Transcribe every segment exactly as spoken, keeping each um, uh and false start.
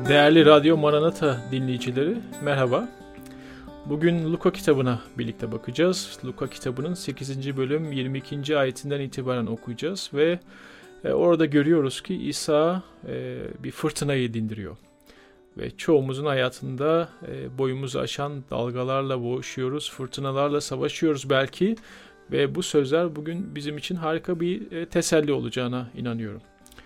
Değerli Radyo Maranata dinleyicileri, merhaba. Bugün Luka kitabına birlikte bakacağız. Luka kitabının sekizinci bölüm yirmi ikinci ayetinden itibaren okuyacağız ve orada görüyoruz ki İsa bir fırtınayı dindiriyor. Ve çoğumuzun hayatında boyumuzu aşan dalgalarla boğuşuyoruz, fırtınalarla savaşıyoruz belki. Ve bu sözler bugün bizim için harika bir teselli olacağına inanıyorum.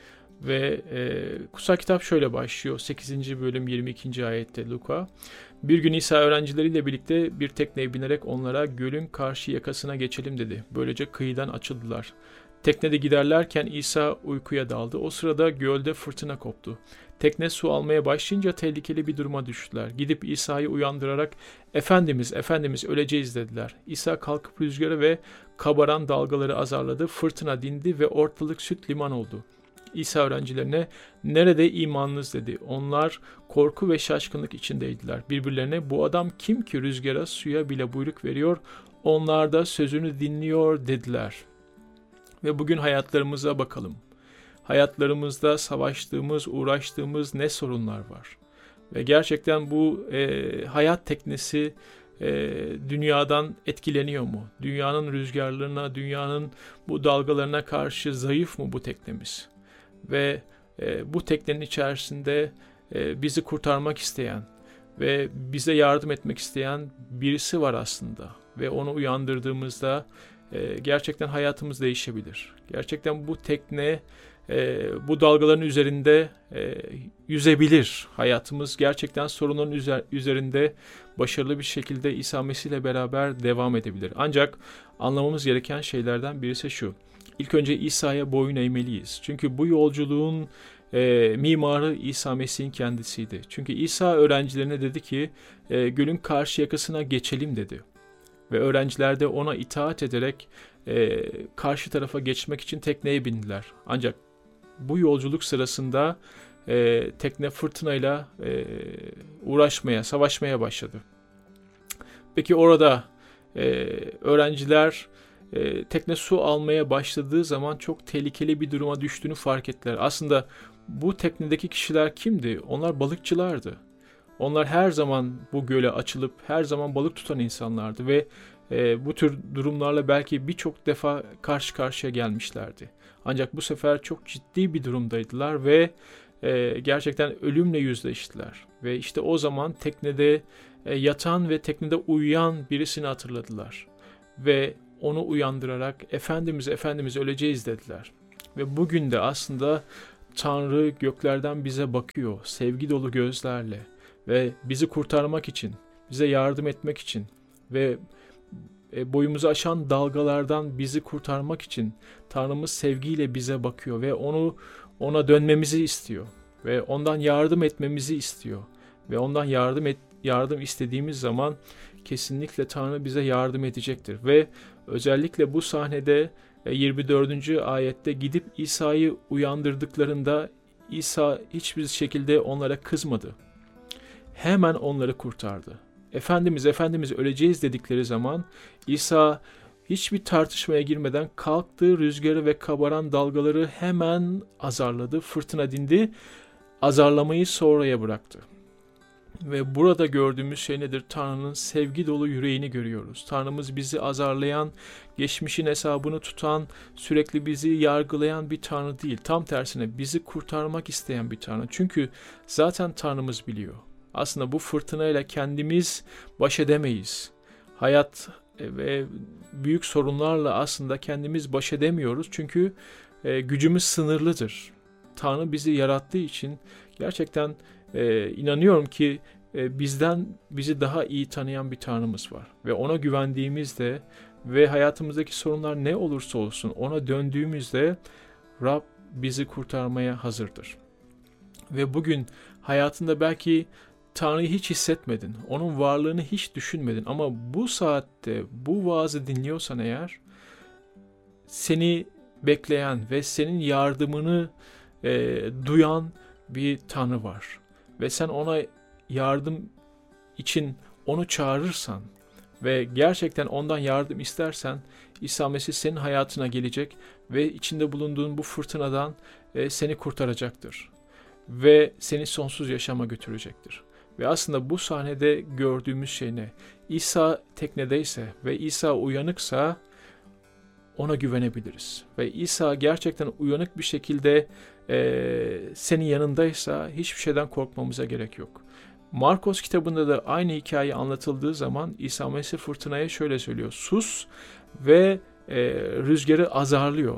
Ve e, kutsal kitap şöyle başlıyor. sekizinci bölüm yirmi ikinci ayette Luka. Bir gün İsa öğrencileriyle birlikte bir tekneye binerek onlara gölün karşı yakasına geçelim dedi. Böylece kıyıdan açıldılar. Teknede giderlerken İsa uykuya daldı. O sırada gölde fırtına koptu. Tekne su almaya başlayınca tehlikeli bir duruma düştüler. Gidip İsa'yı uyandırarak "Efendimiz, Efendimiz öleceğiz" dediler. İsa kalkıp rüzgarı ve kabaran dalgaları azarladı. Fırtına dindi ve ortalık süt liman oldu. İsa öğrencilerine "Nerede imanınız?" dedi. Onlar korku ve şaşkınlık içindeydiler. Birbirlerine "Bu adam kim ki rüzgara, suya bile buyruk veriyor? Onlar da sözünü dinliyor" dediler. Ve bugün hayatlarımıza bakalım. Hayatlarımızda savaştığımız, uğraştığımız ne sorunlar var? Ve gerçekten bu e, hayat teknesi e, dünyadan etkileniyor mu? Dünyanın rüzgarlarına, dünyanın bu dalgalarına karşı zayıf mı bu teknemiz? Ve e, bu teknenin içerisinde e, bizi kurtarmak isteyen ve bize yardım etmek isteyen birisi var aslında. Ve onu uyandırdığımızda e, gerçekten hayatımız değişebilir. Gerçekten bu tekne e, bu dalgaların üzerinde e, yüzebilir. Hayatımız gerçekten sorunların üzer, üzerinde başarılı bir şekilde İsa Mesih ile beraber devam edebilir. Ancak anlamamız gereken şeylerden birisi şu. İlk önce İsa'ya boyun eğmeliyiz. Çünkü bu yolculuğun e, mimarı İsa Mesih'in kendisiydi. Çünkü İsa öğrencilerine dedi ki e, gölün karşı yakasına geçelim dedi. Ve öğrenciler de ona itaat ederek e, karşı tarafa geçmek için tekneye bindiler. Ancak bu yolculuk sırasında e, tekne fırtınayla e, uğraşmaya, savaşmaya başladı. Peki orada e, öğrenciler E, tekne su almaya başladığı zaman çok tehlikeli bir duruma düştüğünü fark ettiler. Aslında bu teknedeki kişiler kimdi? Onlar balıkçılardı. Onlar her zaman bu göle açılıp her zaman balık tutan insanlardı ve e, bu tür durumlarla belki birçok defa karşı karşıya gelmişlerdi. Ancak bu sefer çok ciddi bir durumdaydılar ve e, gerçekten ölümle yüzleştiler. Ve işte o zaman teknede e, yatan ve teknede uyuyan birisini hatırladılar. Ve onu uyandırarak "Efendimiz, Efendimiz öleceğiz" dediler. Ve bugün de aslında Tanrı göklerden bize bakıyor sevgi dolu gözlerle ve bizi kurtarmak için, bize yardım etmek için ve boyumuzu aşan dalgalardan bizi kurtarmak için Tanrımız sevgiyle bize bakıyor ve onu ona dönmemizi istiyor ve ondan yardım etmemizi istiyor ve ondan yardım et, yardım istediğimiz zaman kesinlikle Tanrı bize yardım edecektir ve özellikle bu sahnede yirmi dördüncü ayette gidip İsa'yı uyandırdıklarında İsa hiçbir şekilde onlara kızmadı. Hemen onları kurtardı. Efendimiz, Efendimiz öleceğiz dedikleri zaman İsa hiçbir tartışmaya girmeden kalktı, rüzgarı ve kabaran dalgaları hemen azarladı. Fırtına dindi, azarlamayı sonraya bıraktı. Ve burada gördüğümüz şey nedir? Tanrı'nın sevgi dolu yüreğini görüyoruz. Tanrımız bizi azarlayan, geçmişin hesabını tutan, sürekli bizi yargılayan bir Tanrı değil. Tam tersine bizi kurtarmak isteyen bir Tanrı. Çünkü zaten Tanrımız biliyor. Aslında bu fırtınayla kendimiz baş edemeyiz. Hayat ve büyük sorunlarla aslında kendimiz baş edemiyoruz. Çünkü gücümüz sınırlıdır. Tanrı bizi yarattığı için gerçekten Ee, inanıyorum ki e, bizden bizi daha iyi tanıyan bir Tanrımız var. Ve ona güvendiğimizde ve hayatımızdaki sorunlar ne olursa olsun ona döndüğümüzde Rab bizi kurtarmaya hazırdır. Ve bugün hayatında belki Tanrı'yı hiç hissetmedin, onun varlığını hiç düşünmedin ama bu saatte bu vaazı dinliyorsan eğer seni bekleyen ve senin yardımını e, duyan bir Tanrı var. Ve sen ona yardım için onu çağırırsan ve gerçekten ondan yardım istersen İsa Mesih senin hayatına gelecek ve içinde bulunduğun bu fırtınadan e, seni kurtaracaktır. ve seni sonsuz yaşama götürecektir. Ve aslında bu sahnede gördüğümüz şey ne? İsa teknedeyse ve İsa uyanıksa ona güvenebiliriz. Ve İsa gerçekten uyanık bir şekilde e, senin yanındaysa hiçbir şeyden korkmamıza gerek yok. Markos kitabında da aynı hikaye anlatıldığı zaman İsa Mesih fırtınaya şöyle söylüyor. Sus ve e, rüzgarı azarlıyor.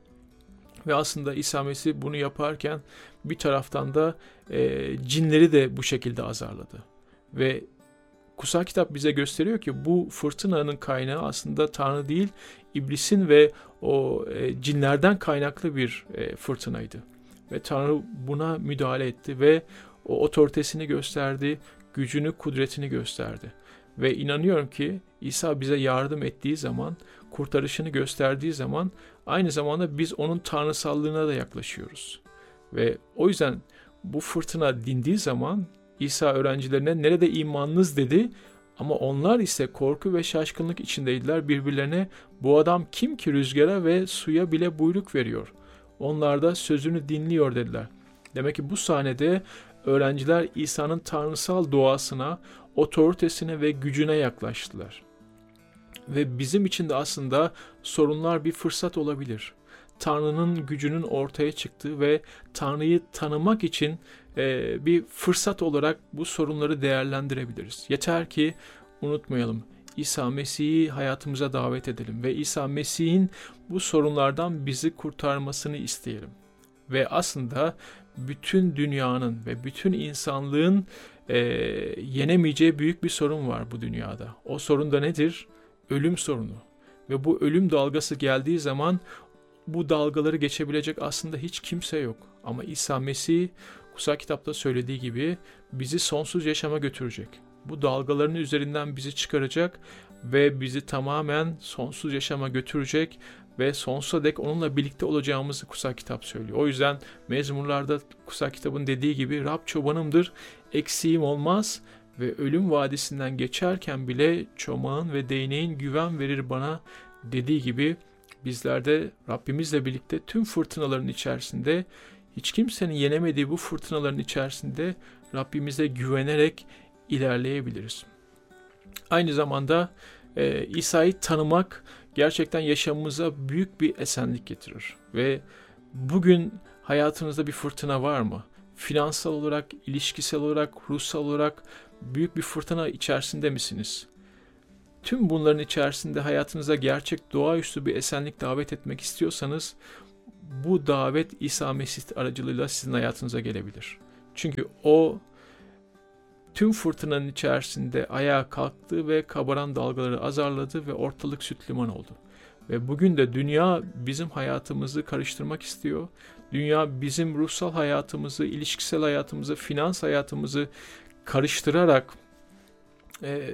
Ve aslında İsa Mesih bunu yaparken bir taraftan da e, cinleri de bu şekilde azarladı. Ve kutsal kitap bize gösteriyor ki bu fırtınanın kaynağı aslında Tanrı değil, iblisin ve o e, cinlerden kaynaklı bir e, fırtınaydı. Ve Tanrı buna müdahale etti ve o otoritesini gösterdi, gücünü, kudretini gösterdi. Ve inanıyorum ki İsa bize yardım ettiği zaman, kurtarışını gösterdiği zaman aynı zamanda biz onun tanrısallığına da yaklaşıyoruz. Ve o yüzden bu fırtına dindiği zaman İsa öğrencilerine nerede imanınız dedi ama onlar ise korku ve şaşkınlık içindeydiler birbirlerine. Bu adam kim ki rüzgara ve suya bile buyruk veriyor? Onlar da sözünü dinliyor dediler. Demek ki bu sahnede öğrenciler İsa'nın tanrısal doğasına, otoritesine ve gücüne yaklaştılar. Ve bizim için de aslında sorunlar bir fırsat olabilir. Tanrı'nın gücünün ortaya çıktığı ve Tanrı'yı tanımak için e, bir fırsat olarak bu sorunları değerlendirebiliriz. Yeter ki unutmayalım, İsa Mesih'i hayatımıza davet edelim ve İsa Mesih'in bu sorunlardan bizi kurtarmasını isteyelim. Ve aslında bütün dünyanın ve bütün insanlığın e, yenemeyeceği büyük bir sorun var bu dünyada. O sorun da nedir? Ölüm sorunu. Ve bu ölüm dalgası geldiği zaman bu dalgaları geçebilecek aslında hiç kimse yok. Ama İsa Mesih kutsal kitapta söylediği gibi bizi sonsuz yaşama götürecek. Bu dalgaların üzerinden bizi çıkaracak ve bizi tamamen sonsuz yaşama götürecek ve sonsuza dek onunla birlikte olacağımızı kutsal kitap söylüyor. O yüzden Mezmurlarda kutsal kitabın dediği gibi Rab çobanımdır, eksiğim olmaz ve ölüm vadisinden geçerken bile çomağın ve değneğin güven verir bana dediği gibi bizler de Rabbimizle birlikte tüm fırtınaların içerisinde, hiç kimsenin yenemediği bu fırtınaların içerisinde Rabbimize güvenerek ilerleyebiliriz. Aynı zamanda e, İsa'yı tanımak gerçekten yaşamımıza büyük bir esenlik getirir. Ve bugün hayatınızda bir fırtına var mı? Finansal olarak, ilişkisel olarak, ruhsal olarak büyük bir fırtına içerisinde misiniz? Tüm bunların içerisinde hayatınıza gerçek doğaüstü bir esenlik davet etmek istiyorsanız bu davet İsa Mesih aracılığıyla sizin hayatınıza gelebilir. Çünkü o tüm fırtınanın içerisinde ayağa kalktı ve kabaran dalgaları azarladı ve ortalık süt liman oldu. Ve bugün de dünya bizim hayatımızı karıştırmak istiyor. Dünya bizim ruhsal hayatımızı, ilişkisel hayatımızı, finans hayatımızı karıştırarak e,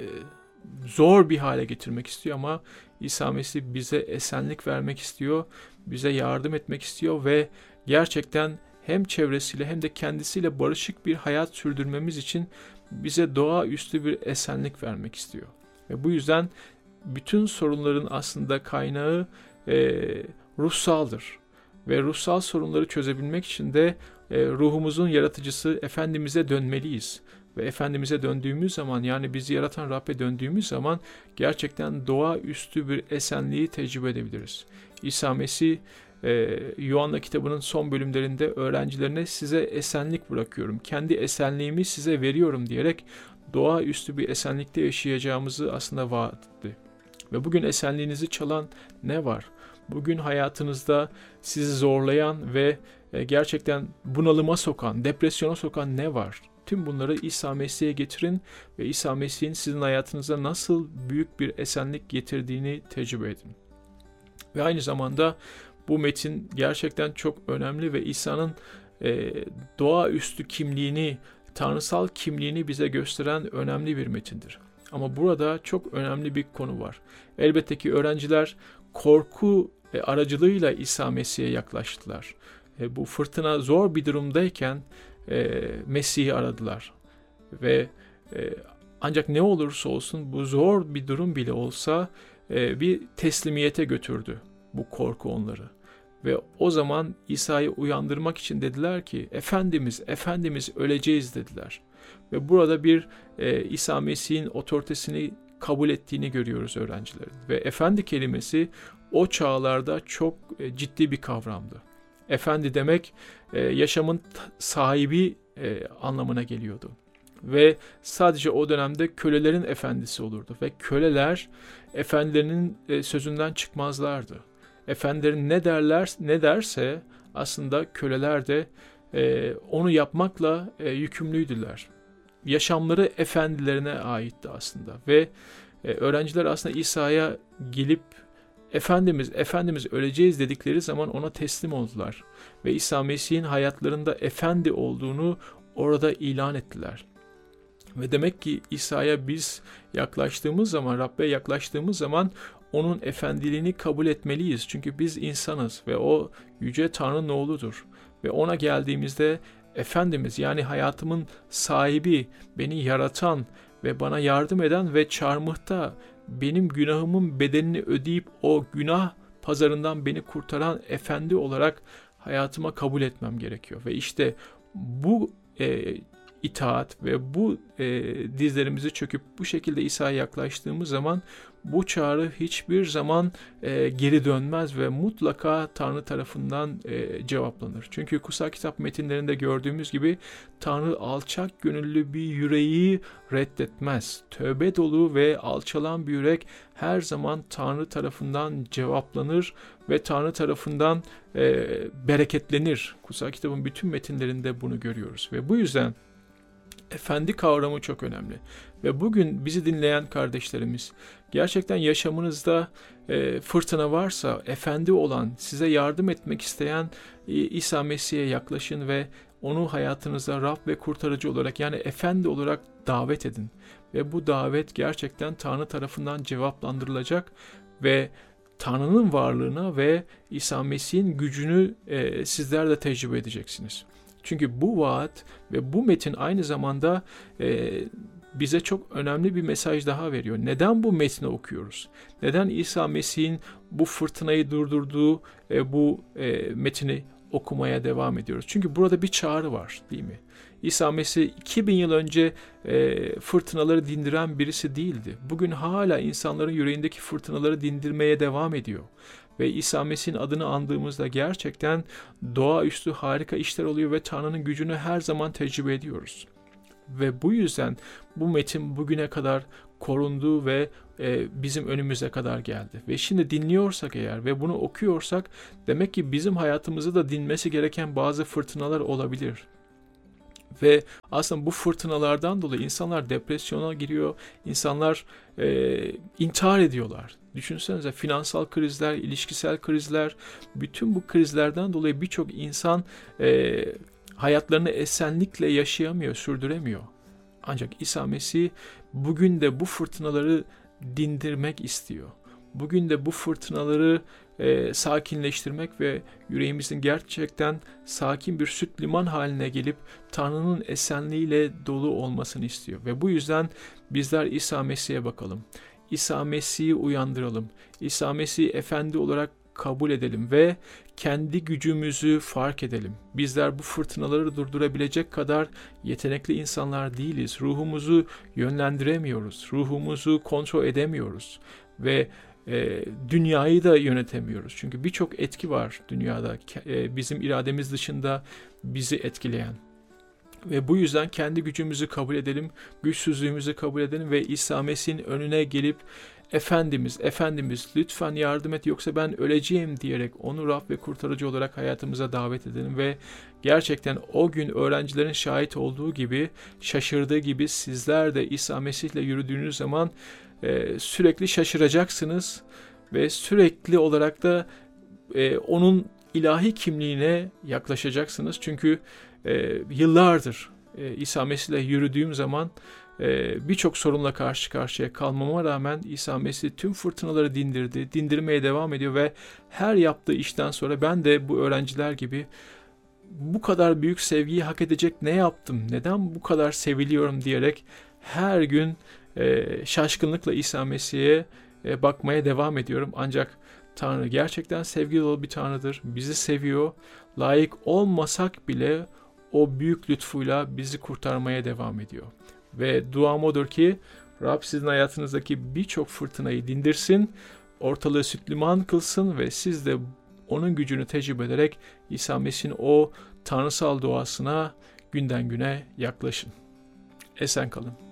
zor bir hale getirmek istiyor ama İsa Mesih bize esenlik vermek istiyor, bize yardım etmek istiyor ve gerçekten hem çevresiyle hem de kendisiyle barışık bir hayat sürdürmemiz için bize doğaüstü bir esenlik vermek istiyor. Ve bu yüzden bütün sorunların aslında kaynağı e, ruhsaldır. Ve ruhsal sorunları çözebilmek için de e, ruhumuzun yaratıcısı Efendimiz'e dönmeliyiz. Ve Efendimiz'e döndüğümüz zaman, yani bizi yaratan Rab'be döndüğümüz zaman gerçekten doğaüstü bir esenliği tecrübe edebiliriz. İsa Mesih e, Yuhanna kitabının son bölümlerinde öğrencilerine size esenlik bırakıyorum, kendi esenliğimi size veriyorum diyerek doğaüstü bir esenlikte yaşayacağımızı aslında vaat etti. Ve bugün esenliğinizi çalan ne var? Bugün hayatınızda sizi zorlayan ve gerçekten bunalıma sokan, depresyona sokan ne var? Tüm bunları İsa Mesih'e getirin ve İsa Mesih'in sizin hayatınıza nasıl büyük bir esenlik getirdiğini tecrübe edin. Ve aynı zamanda bu metin gerçekten çok önemli ve İsa'nın e, doğaüstü kimliğini, tanrısal kimliğini bize gösteren önemli bir metindir. Ama burada çok önemli bir konu var. Elbette ki öğrenciler korku aracılığıyla İsa Mesih'e yaklaştılar. E, bu fırtına zor bir durumdayken e, Mesih'i aradılar. Ve e, ancak ne olursa olsun bu zor bir durum bile olsa e, bir teslimiyete götürdü bu korku onları. Ve o zaman İsa'yı uyandırmak için dediler ki Efendimiz, Efendimiz öleceğiz dediler. Ve burada bir e, İsa Mesih'in otoritesini kabul ettiğini görüyoruz öğrencilerin. Ve efendi kelimesi o çağlarda çok e, ciddi bir kavramdı. Efendi demek e, yaşamın sahibi e, anlamına geliyordu. Ve sadece o dönemde kölelerin efendisi olurdu. Ve köleler efendilerinin e, sözünden çıkmazlardı. Efendilerin ne derler ne derse aslında köleler de e, onu yapmakla e, yükümlüydüler. Yaşamları efendilerine aitti aslında ve e, öğrenciler aslında İsa'ya gelip Efendimiz, Efendimiz öleceğiz dedikleri zaman ona teslim oldular. Ve İsa Mesih'in hayatlarında efendi olduğunu orada ilan ettiler. Ve demek ki İsa'ya biz yaklaştığımız zaman, Rabbe yaklaştığımız zaman onun efendiliğini kabul etmeliyiz. Çünkü biz insanız ve o yüce Tanrı'nın oğludur. Ve ona geldiğimizde Efendimiz yani hayatımın sahibi, beni yaratan ve bana yardım eden ve çarmıhta benim günahımın bedelini ödeyip o günah pazarından beni kurtaran efendi olarak hayatıma kabul etmem gerekiyor. Ve işte bu e, itaat ve bu e, dizlerimizi çöküp bu şekilde İsa'ya yaklaştığımız zaman bu çağrı hiçbir zaman e, geri dönmez ve mutlaka Tanrı tarafından e, cevaplanır. Çünkü kutsal kitap metinlerinde gördüğümüz gibi Tanrı alçak gönüllü bir yüreği reddetmez. Tövbe dolu ve alçalan bir yürek her zaman Tanrı tarafından cevaplanır ve Tanrı tarafından e, bereketlenir. Kutsal kitabın bütün metinlerinde bunu görüyoruz ve bu yüzden efendi kavramı çok önemli. Ve bugün bizi dinleyen kardeşlerimiz, gerçekten yaşamınızda e, fırtına varsa, efendi olan, size yardım etmek isteyen e, İsa Mesih'e yaklaşın ve onu hayatınızda Rab ve kurtarıcı olarak yani efendi olarak davet edin. Ve bu davet gerçekten Tanrı tarafından cevaplandırılacak ve Tanrı'nın varlığına ve İsa Mesih'in gücünü e, sizler de tecrübe edeceksiniz. Çünkü bu vaat ve bu metin aynı zamanda e, bize çok önemli bir mesaj daha veriyor. Neden bu metni okuyoruz? Neden İsa Mesih'in bu fırtınayı durdurduğu e, bu e, metni okumaya devam ediyoruz? Çünkü burada bir çağrı var, değil mi? İsa Mesih iki bin yıl önce e, fırtınaları dindiren birisi değildi. Bugün hala insanların yüreğindeki fırtınaları dindirmeye devam ediyor. Ve İsa Mesih'in adını andığımızda gerçekten doğaüstü harika işler oluyor ve Tanrı'nın gücünü her zaman tecrübe ediyoruz. Ve bu yüzden bu metin bugüne kadar korundu ve e, bizim önümüze kadar geldi. Ve şimdi dinliyorsak eğer ve bunu okuyorsak demek ki bizim hayatımızda da dinmesi gereken bazı fırtınalar olabilir. Ve aslında bu fırtınalardan dolayı insanlar depresyona giriyor, insanlar e, intihar ediyorlar. Düşünsenize finansal krizler, ilişkisel krizler, bütün bu krizlerden dolayı birçok insan e, hayatlarını esenlikle yaşayamıyor, sürdüremiyor. Ancak İsa Mesih bugün de bu fırtınaları dindirmek istiyor. Bugün de bu fırtınaları e, sakinleştirmek ve yüreğimizin gerçekten sakin bir süt liman haline gelip Tanrı'nın esenliğiyle dolu olmasını istiyor. Ve bu yüzden bizler İsa Mesih'e bakalım. İsa Mesih'i uyandıralım. İsa Mesih'i efendi olarak kabul edelim ve kendi gücümüzü fark edelim. Bizler bu fırtınaları durdurabilecek kadar yetenekli insanlar değiliz. Ruhumuzu yönlendiremiyoruz. Ruhumuzu kontrol edemiyoruz. Ve e, dünyayı da yönetemiyoruz. Çünkü birçok etki var dünyada. E, bizim irademiz dışında bizi etkileyen. Ve bu yüzden kendi gücümüzü kabul edelim, güçsüzlüğümüzü kabul edelim ve İsa Mesih'in önüne gelip Efendimiz, Efendimiz lütfen yardım et yoksa ben öleceğim diyerek onu Rab ve kurtarıcı olarak hayatımıza davet edelim ve gerçekten o gün öğrencilerin şahit olduğu gibi, şaşırdığı gibi sizler de İsa Mesih'le yürüdüğünüz zaman e, sürekli şaşıracaksınız ve sürekli olarak da e, onun ilahi kimliğine yaklaşacaksınız. Çünkü e, yıllardır e, İsa Mesih'le yürüdüğüm zaman e, birçok sorunla karşı karşıya kalmama rağmen İsa Mesih tüm fırtınaları dindirdi, dindirmeye devam ediyor ve her yaptığı işten sonra ben de bu öğrenciler gibi bu kadar büyük sevgiyi hak edecek ne yaptım, neden bu kadar seviliyorum diyerek her gün e, şaşkınlıkla İsa Mesih'e e, bakmaya devam ediyorum. Ancak Tanrı gerçekten sevgi dolu bir Tanrı'dır. Bizi seviyor. Layık olmasak bile o büyük lütfuyla bizi kurtarmaya devam ediyor. Ve duam odur ki Rab sizin hayatınızdaki birçok fırtınayı dindirsin, ortalığı süt liman kılsın ve siz de onun gücünü tecrübe ederek İsa Mesih'in o tanrısal doğasına günden güne yaklaşın. Esen kalın.